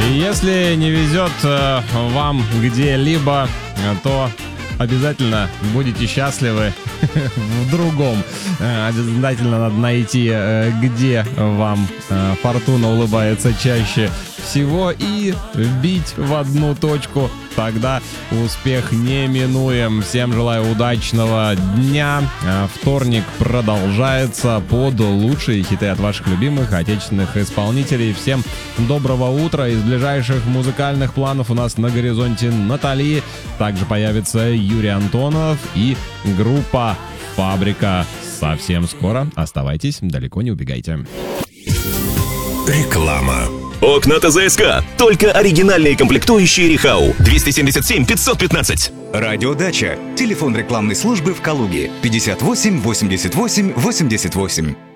Если не везет вам где-либо, то обязательно будете счастливы в другом. Обязательно надо найти, где вам фортуна улыбается чаще всего, и бить в одну точку. Тогда успех неминуем. Всем желаю удачного дня. Вторник продолжается под лучшие хиты от ваших любимых отечественных исполнителей. Всем доброго утра. Из ближайших музыкальных планов у нас на горизонте Натали. Также появится Юрий Антонов и группа «Фабрика». Совсем скоро. Оставайтесь, далеко не убегайте. Реклама. Окна ТЗСК. Только оригинальные комплектующие Рихау. 277 515. Радиодача. Телефон рекламной службы в Калуге. 58 88 88.